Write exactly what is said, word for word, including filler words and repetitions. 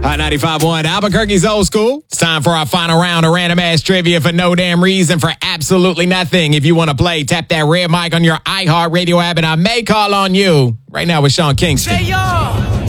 Hot ninety-five point one, Albuquerque's Old School. It's time for our final round of random ass trivia for no damn reason, for absolutely nothing. If you want to play, tap that red mic on your iHeartRadio app, and I may call on you right now with Sean Kingston. Say yo!